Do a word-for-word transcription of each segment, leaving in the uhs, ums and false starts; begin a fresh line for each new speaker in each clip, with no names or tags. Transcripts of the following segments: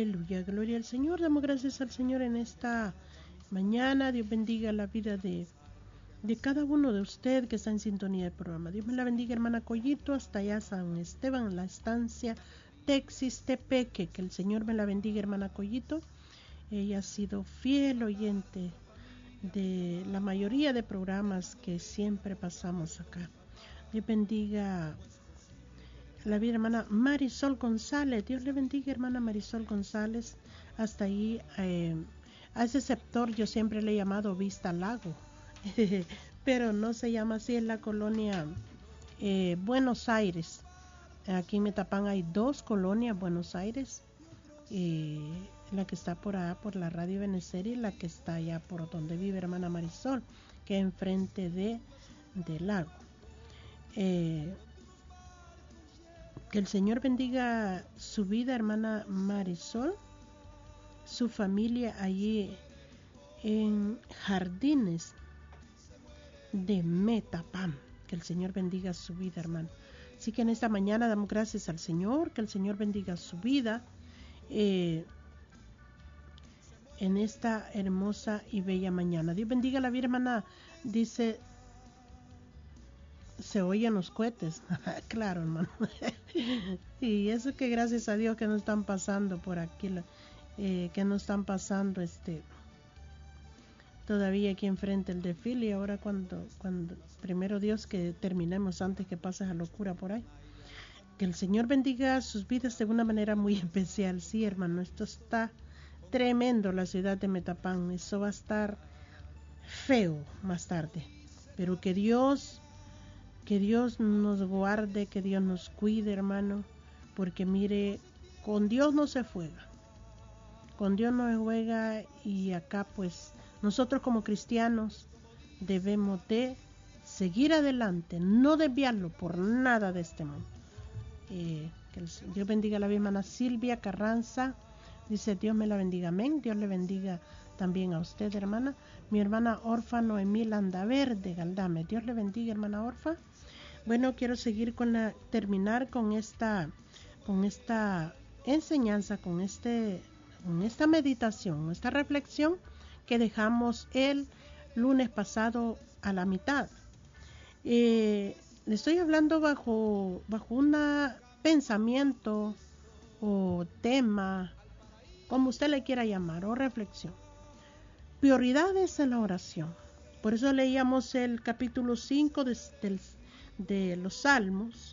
Aleluya, gloria al Señor. Damos gracias al Señor en esta mañana. Dios bendiga la vida de, de cada uno de ustedes que está en sintonía del programa. Dios me la bendiga, hermana Collito, hasta allá San Esteban, en la estancia Texistepeque. Que el Señor me la bendiga, hermana Collito. Ella ha sido fiel oyente de la mayoría de programas que siempre pasamos acá. Dios bendiga la vida, hermana Marisol González. Dios le bendiga, hermana Marisol González. Hasta ahí, eh, a ese sector yo siempre le he llamado Vista Lago, pero no se llama así, en la colonia eh, Buenos Aires. Aquí en Metapán hay dos colonias Buenos Aires, eh, la que está por allá por la radio Benecer y la que está allá por donde vive hermana Marisol, que es enfrente de del lago. Eh, que el Señor bendiga su vida, hermana Marisol, su familia allí en Jardines de Metapán. Que el Señor bendiga su vida, hermano. Así que en esta mañana damos gracias al Señor, que el Señor bendiga su vida eh, en esta hermosa y bella mañana. Dios bendiga la vida, hermana. Dice, se oyen los cohetes. Claro, hermano. Y eso que gracias a Dios que no están pasando por aquí, eh, que no están pasando este todavía aquí enfrente el desfile. Y ahora cuando, cuando primero Dios que terminemos antes que pase esa locura por ahí. Que el Señor bendiga sus vidas de una manera muy especial. Sí, hermano, esto está tremendo, la ciudad de Metapán. Eso va a estar feo más tarde. Pero que Dios, que Dios nos guarde, que Dios nos cuide, hermano. Porque mire, con Dios no se juega. Con Dios no se juega, y acá pues nosotros como cristianos debemos de seguir adelante, no desviarlo por nada de este mundo. Eh, que el, Dios bendiga a la hermana Silvia Carranza. Dice, Dios me la bendiga, amén. Dios le bendiga también a usted, hermana. Mi hermana Orfa Noemí Landaverde Galdame. Dios le bendiga, hermana Orfa. Bueno, quiero seguir con la, terminar con esta, con esta enseñanza, con este, con esta meditación, esta reflexión que dejamos el lunes pasado a la mitad. Eh, le estoy hablando bajo, bajo un pensamiento o tema, como usted le quiera llamar, o reflexión. Prioridades en la oración. Por eso leíamos el capítulo cinco de, de, de los Salmos,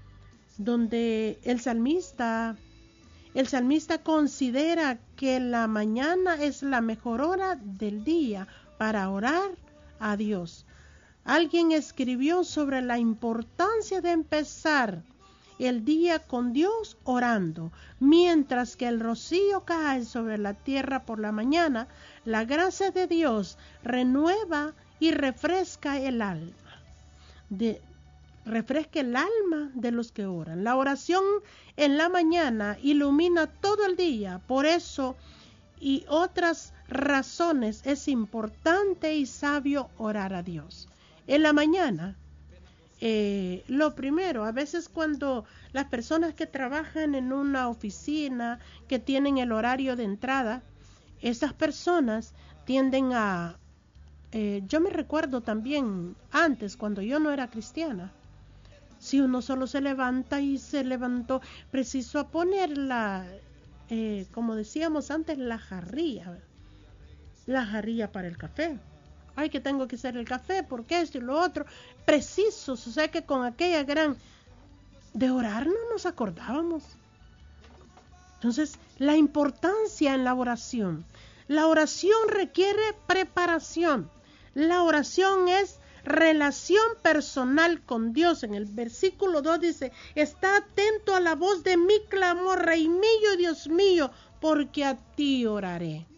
donde el salmista, el salmista considera que la mañana es la mejor hora del día para orar a Dios. Alguien escribió sobre la importancia de empezar el día con Dios orando. Mientras que el rocío cae sobre la tierra por la mañana, la gracia de Dios renueva y refresca el alma. De, refresca el alma de los que oran. La oración en la mañana ilumina todo el día. Por eso y otras razones es importante y sabio orar a Dios. En la mañana, eh, lo primero, a veces cuando las personas que trabajan en una oficina, que tienen el horario de entrada, esas personas tienden a, eh, yo me recuerdo también antes, cuando yo no era cristiana, si uno solo se levanta y se levantó preciso a poner la, eh, como decíamos antes, la jarrilla, la jarrilla para el café. Ay, que tengo que hacer el café, porque esto y lo otro, precisos, o sea que con aquella gran de orar no nos acordábamos. Entonces, la importancia en la oración. La oración requiere preparación. La oración es relación personal con Dios. En el versículo dos dice, está atento a la voz de mi clamor, Rey mío y Dios mío, porque a ti oraré.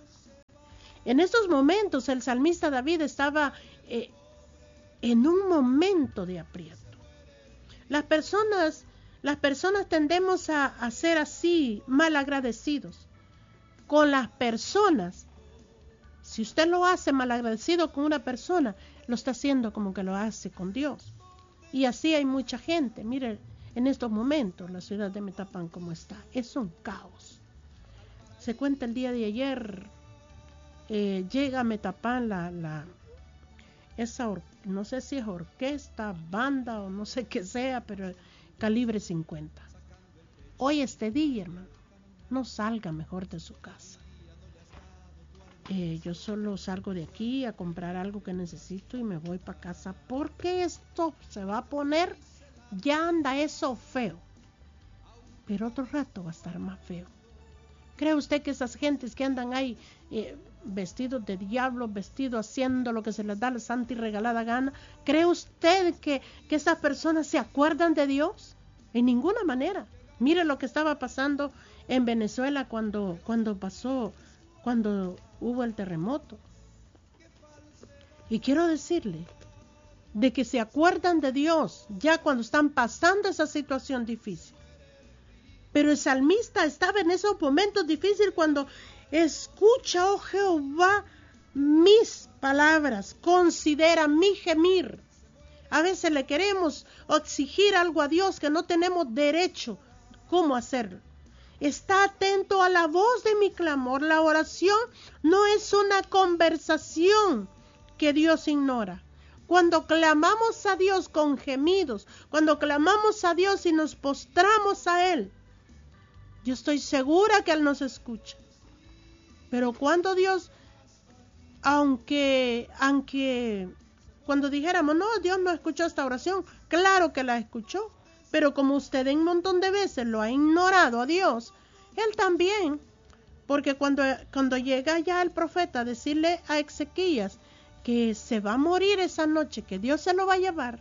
En estos momentos el salmista David estaba eh, en un momento de aprieto. Las personas, las personas tendemos a, a ser así, mal agradecidos con las personas. Si usted lo hace mal agradecido con una persona, lo está haciendo como que lo hace con Dios. Y así hay mucha gente. Mire, en estos momentos la ciudad de Metapán como está, es un caos. Se cuenta el día de ayer, eh, llega a Metapán la, la, esa, or, no sé si es orquesta, banda o no sé qué sea, pero calibre cincuenta. Hoy este día, hermano, no salga mejor de su casa. Eh, yo solo salgo de aquí a comprar algo que necesito y me voy para casa porque esto se va a poner, ya anda eso feo, pero otro rato va a estar más feo. ¿Cree usted que esas gentes que andan ahí eh, vestidos de diablo, vestidos haciendo lo que se les da la santa y regalada gana, cree usted que, que esas personas se acuerdan de Dios? En ninguna manera. Mire lo que estaba pasando en Venezuela cuando, cuando pasó, cuando hubo el terremoto. Y quiero decirle de que se acuerdan de Dios ya cuando están pasando esa situación difícil. Pero el salmista estaba en esos momentos difíciles cuando escucha, oh Jehová, mis palabras, considera mi gemir. A veces le queremos exigir algo a Dios que no tenemos derecho. ¿Cómo hacerlo? Está atento a la voz de mi clamor. La oración no es una conversación que Dios ignora. Cuando clamamos a Dios con gemidos, cuando clamamos a Dios y nos postramos a Él, yo estoy segura que Él nos escucha. Pero cuando Dios, aunque, aunque, cuando dijéramos, no, Dios no escuchó esta oración, claro que la escuchó. Pero como usted un montón de veces lo ha ignorado a Dios, Él también. Porque cuando, cuando llega ya el profeta a decirle a Ezequías que se va a morir esa noche, que Dios se lo va a llevar,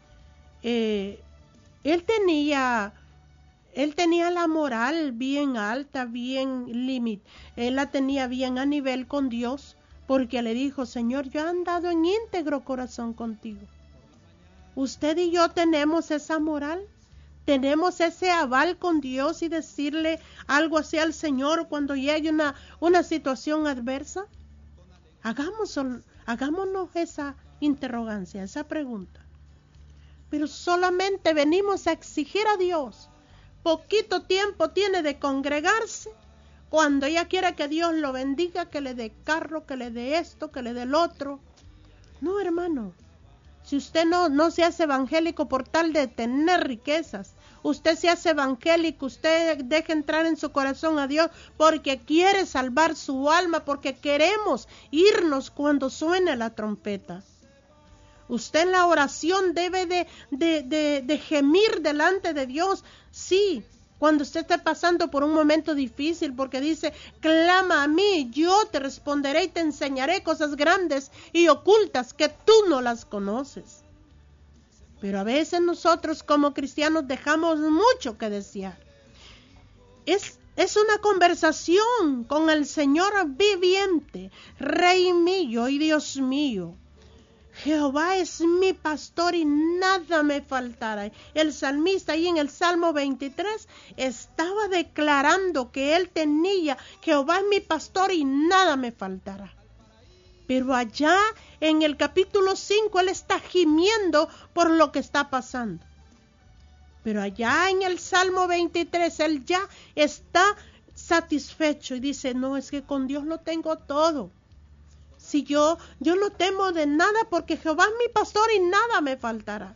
eh, Él tenía... Él tenía la moral bien alta, bien límite. Él la tenía bien a nivel con Dios, porque le dijo, Señor, yo he andado en íntegro corazón contigo. Usted y yo tenemos esa moral, tenemos ese aval con Dios y decirle algo así al Señor cuando llegue una, una situación adversa. Hagamos, hagámonos esa interrogancia, esa pregunta. Pero solamente venimos a exigir a Dios. Poquito tiempo tiene de congregarse, cuando ella quiera que Dios lo bendiga, que le dé carro, que le dé esto, que le dé el otro. No, hermano, si usted no, no se hace evangélico por tal de tener riquezas, usted se hace evangélico, usted deja entrar en su corazón a Dios porque quiere salvar su alma, porque queremos irnos cuando suene la trompeta. Usted en la oración debe de, de, de, de gemir delante de Dios. Sí, cuando usted esté pasando por un momento difícil, porque dice, clama a mí, yo te responderé y te enseñaré cosas grandes y ocultas que tú no las conoces. Pero a veces nosotros como cristianos dejamos mucho que desear. Es, es una conversación con el Señor viviente, Rey mío y Dios mío. Jehová es mi pastor y nada me faltará. El salmista ahí en el Salmo veintitrés estaba declarando que él tenía, Jehová es mi pastor y nada me faltará. Pero allá en el capítulo cinco él está gimiendo por lo que está pasando. Pero allá en el Salmo veintitrés él ya está satisfecho y dice, no, es que con Dios lo tengo todo. Si yo, yo no temo de nada porque Jehová es mi pastor y nada me faltará.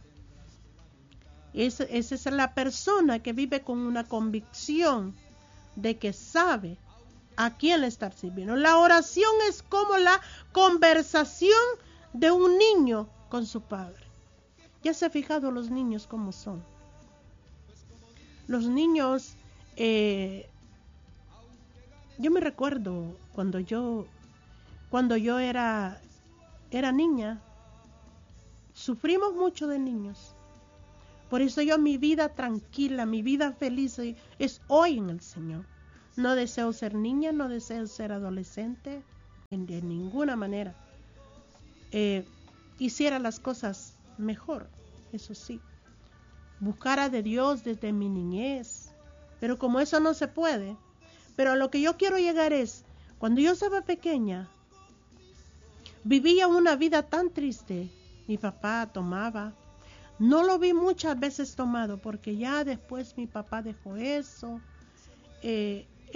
Esa, esa es la persona que vive con una convicción de que sabe a quién le está sirviendo. La oración es como la conversación de un niño con su padre. Ya se ha fijado los niños cómo son. Los niños, eh, yo me recuerdo cuando yo Cuando yo era, era niña, sufrimos mucho de niños. Por eso yo mi vida tranquila, mi vida feliz es hoy en el Señor. No deseo ser niña, no deseo ser adolescente, de ninguna manera. Eh, hiciera las cosas mejor, eso sí. Buscara de Dios desde mi niñez. Pero como eso no se puede, pero a lo que yo quiero llegar es, cuando yo estaba pequeña, vivía una vida tan triste. Mi papá tomaba. No lo vi muchas veces tomado porque ya después mi papá dejó eso. Eh,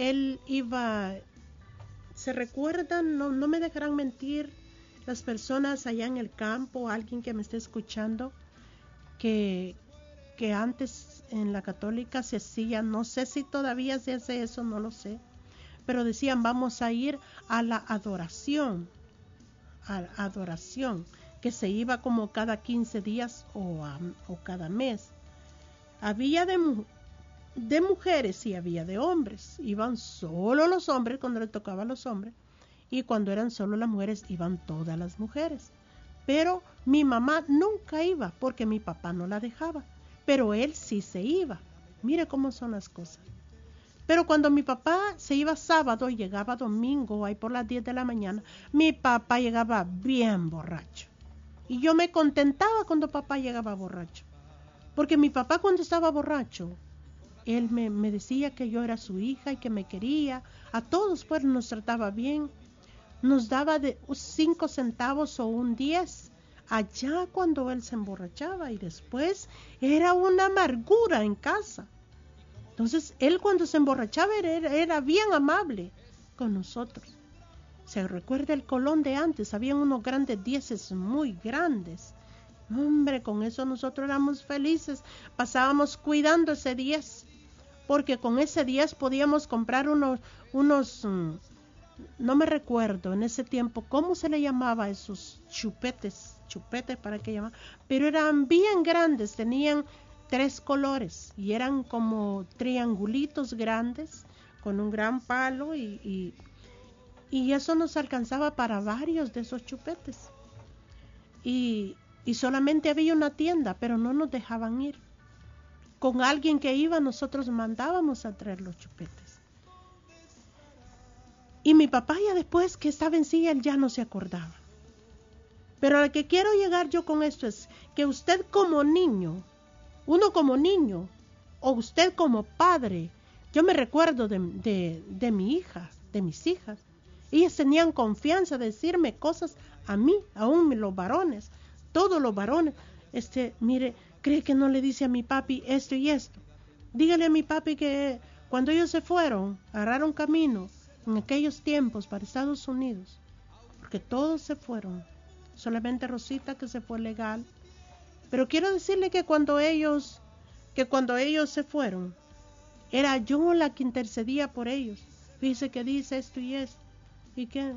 él iba, ¿se recuerdan? No, no me dejarán mentir las personas allá en el campo, alguien que me esté escuchando, que, que antes en la católica se hacía, no sé si todavía se hace eso, no lo sé, pero decían vamos a ir a la adoración, a la adoración, que se iba como cada quince días o, a, o cada mes. Había de, de mujeres y había de hombres, iban solo los hombres cuando le tocaba a los hombres, y cuando eran solo las mujeres iban todas las mujeres. Pero mi mamá nunca iba porque mi papá no la dejaba, pero él sí se iba. Mire cómo son las cosas. Pero cuando mi papá se iba sábado y llegaba domingo, ahí por las diez de la mañana, mi papá llegaba bien borracho. Y yo me contentaba cuando papá llegaba borracho. Porque mi papá cuando estaba borracho, él me, me decía que yo era su hija y que me quería. A todos pues nos trataba bien. Nos daba de cinco centavos o un diez allá cuando él se emborrachaba, y después era una amargura en casa. Entonces él cuando se emborrachaba era, era bien amable con nosotros. Se recuerda el Colón de antes, habían unos grandes dieces muy grandes. Hombre, con eso nosotros éramos felices, pasábamos cuidando ese diez, porque con ese diez podíamos comprar unos, unos um, no me recuerdo en ese tiempo cómo se le llamaba esos chupetes, chupetes para qué llamar, pero eran bien grandes, tenían tres colores y eran como triangulitos grandes con un gran palo y, y, y eso nos alcanzaba para varios de esos chupetes. Y, y solamente había una tienda, pero no nos dejaban ir. Con alguien que iba nosotros mandábamos a traer los chupetes. Y mi papá ya después que estaba en sí, él ya no se acordaba. Pero a lo que quiero llegar yo con esto es que usted como niño, uno como niño, o usted como padre, yo me recuerdo de, de, de mi hija, de mis hijas, ellas tenían confianza de decirme cosas a mí, aún los varones, todos los varones, este, mire, cree que no le dice a mi papi esto y esto, dígale a mi papi que cuando ellos se fueron, agarraron camino, en aquellos tiempos para Estados Unidos, porque todos se fueron, solamente Rosita que se fue legal, pero quiero decirle que cuando ellos, que cuando ellos se fueron, era yo la que intercedía por ellos. Fíjese que dice esto y esto, y que,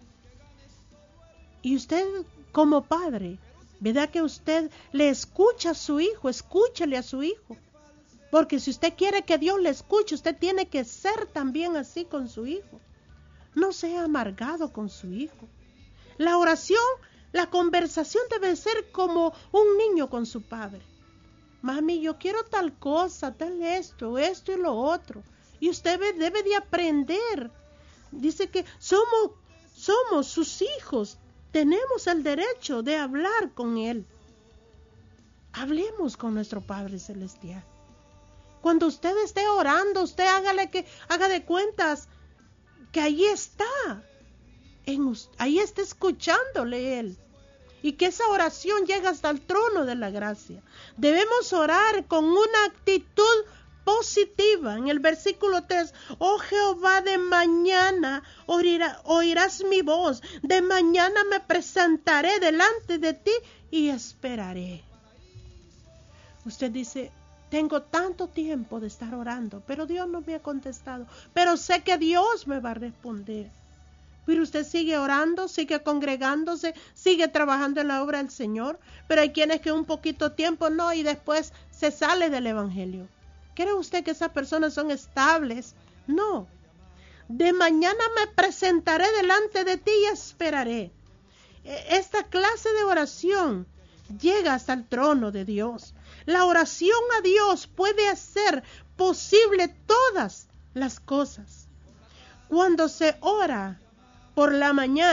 y usted como padre, ¿verdad que usted le escucha a su hijo? Escúchale a su hijo. Porque si usted quiere que Dios le escuche, usted tiene que ser también así con su hijo. No sea amargado con su hijo. La oración, la conversación debe ser como un niño con su padre. Mami, yo quiero tal cosa, tal esto, esto y lo otro. Y usted debe de aprender. Dice que somos, somos sus hijos. Tenemos el derecho de hablar con Él. Hablemos con nuestro Padre Celestial. Cuando usted esté orando, usted hágale que, haga de cuentas que ahí está, en, ahí está escuchándole Él. Y que esa oración llega hasta el trono de la gracia. Debemos orar con una actitud positiva. En el versículo tres, oh Jehová, de mañana oirá, oirás mi voz, de mañana me presentaré delante de ti y esperaré. Usted dice, tengo tanto tiempo de estar orando, pero Dios no me ha contestado. Pero sé que Dios me va a responder. Pero usted sigue orando, sigue congregándose, sigue trabajando en la obra del Señor. Pero hay quienes que un poquito tiempo no y después se sale del Evangelio. ¿Cree usted que esas personas son estables? No. De mañana me presentaré delante de ti y esperaré. Esta clase de oración llega hasta el trono de Dios. La oración a Dios puede hacer posible todas las cosas. Cuando se ora por la mañana,